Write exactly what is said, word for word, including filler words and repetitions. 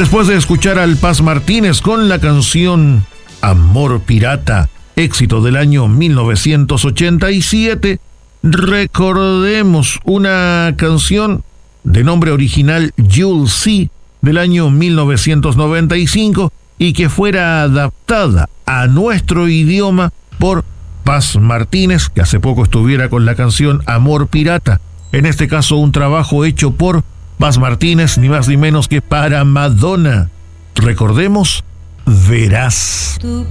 Después de escuchar al Paz Martínez con la canción Amor Pirata, éxito del año mil novecientos ochenta y siete, recordemos una canción de nombre original You'll See del año mil novecientos noventa y cinco y que fuera adaptada a nuestro idioma por Paz Martínez, que hace poco estuviera con la canción Amor Pirata. En este caso, un trabajo hecho por Paz Martínez, ni más ni menos que para Madonna. Recordemos, Verás.